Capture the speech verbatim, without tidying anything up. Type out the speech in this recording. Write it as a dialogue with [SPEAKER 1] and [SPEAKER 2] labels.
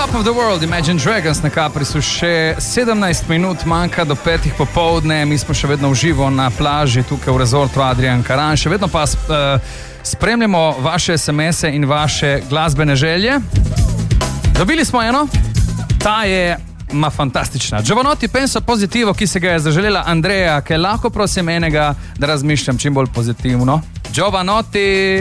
[SPEAKER 1] Top of the World, Imagine Dragons na Caprisu, še sedemnajst minut manjka do petih popovdne, mi smo še vedno v živo na plaži tukaj v rezortu Adrian Karan, še vedno pa uh, spremljamo vaše es em ese in vaše glasbene želje. Dobili smo eno, ta je ma fantastična. Giovanotti penso positivo, ki se ga je zaželela Andreja, ki lahko prosim enega, da razmišljam čim bolj pozitivno. Giovanotti!